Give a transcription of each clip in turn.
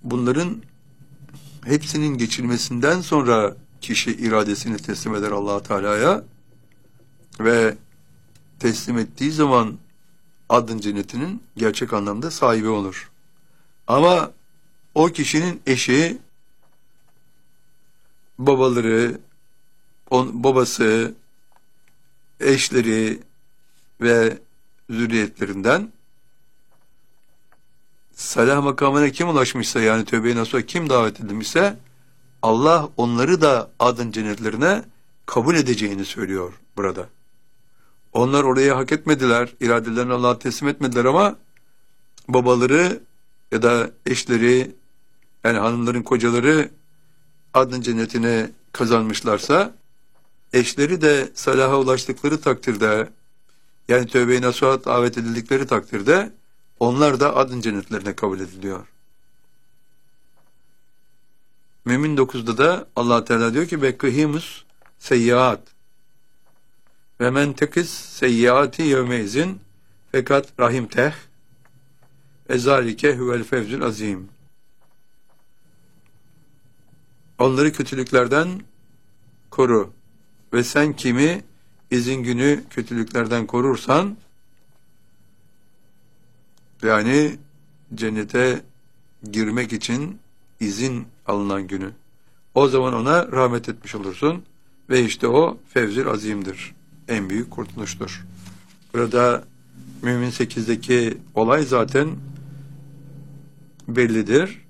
bunların hepsinin geçilmesinden sonra kişi iradesini teslim eder Allah Teala'ya ve teslim ettiği zaman adın cennetinin gerçek anlamda sahibi olur. Ama o kişinin eşi, babaları, babası, eşleri ve zürriyetlerinden salah makamına kim ulaşmışsa, yani tövbe-i nasuha kim davet edilmişse, Allah onları da adın cennetlerine kabul edeceğini söylüyor burada. Onlar orayı hak etmediler, iradelerini Allah'a teslim etmediler ama babaları ya da eşleri, yani hanımların kocaları adın cennetine kazanmışlarsa, eşleri de salaha ulaştıkları takdirde, yani tövbe-i nasuha davet edildikleri takdirde, onlar da adın cennetlerine kabul ediliyor. Mümin 9'da da Allah Teala diyor ki bekkihimus seyyiat ve men tekis seyyiati yevmeizin fakat rahimteh ve zalike huvel fevzül azim. Onları kötülüklerden koru ve sen kimi izin günü kötülüklerden korursan, yani cennete girmek için izin alınan günü, o zaman ona rahmet etmiş olursun ve işte o fevzül azimdir, en büyük kurtuluştur. Burada Mümin 8'deki olay zaten bellidir.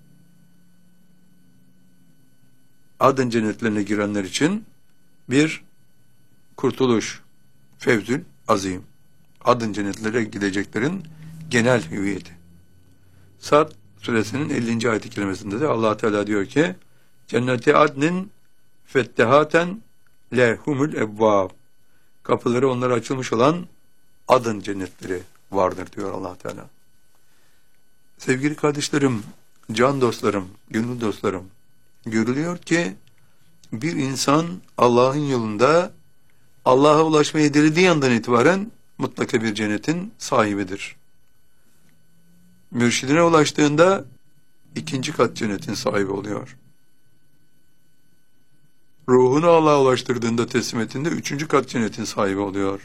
Adın cennetlerine girenler için bir kurtuluş, fevzül azim. Adın cennetlere gideceklerin genel hüviyeti. Sad suresinin 50. ayet-i kerimesinde de Allah Teala diyor ki cenneti adnin fettehaten lehumul evvab. Kapıları onlara açılmış olan adın cennetleri vardır diyor Allah Teala. Sevgili kardeşlerim, can dostlarım, gönül dostlarım, görülüyor ki bir insan Allah'ın yolunda Allah'a ulaşmayı dilediği andan itibaren mutlaka bir cennetin sahibidir. Mürşidine ulaştığında ikinci kat cennetin sahibi oluyor. Ruhunu Allah'a ulaştırdığında, teslim ettiğinde üçüncü kat cennetin sahibi oluyor.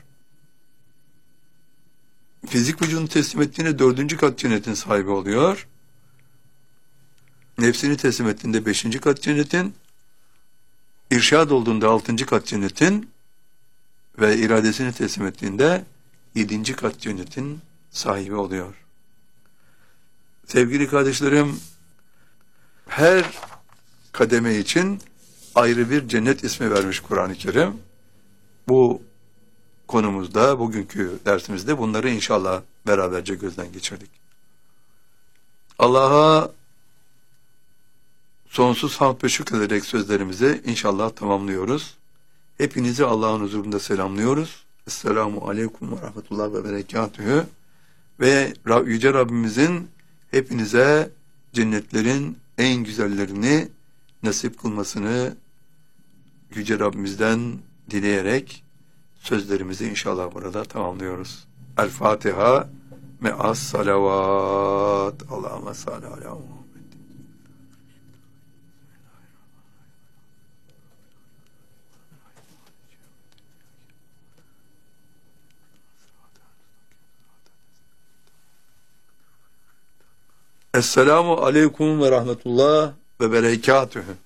Fizik vücudunu teslim ettiğinde dördüncü kat cennetin sahibi oluyor. Nefsini teslim ettiğinde beşinci kat cennetin, irşad olduğunda altıncı kat cennetin ve iradesini teslim ettiğinde yedinci kat cennetin sahibi oluyor. Sevgili kardeşlerim, her kademe için ayrı bir cennet ismi vermiş Kur'an-ı Kerim. Bu konumuzda, bugünkü dersimizde bunları inşallah beraberce gözden geçirdik. Allah'a sonsuz hamd ve şükrederek sözlerimizi inşallah tamamlıyoruz. Hepinizi Allah'ın huzurunda selamlıyoruz. Esselamu aleyküm ve rahmetullah ve berekatühü. Ve Yüce Rabbimizin hepinize cennetlerin en güzellerini nasip kılmasını Yüce Rabbimizden dileyerek sözlerimizi inşallah burada tamamlıyoruz. El Fatiha me'as salavat. Allahümme salli ala Muhammed. Esselamu aleyküm ve rahmetullah ve berekatühü.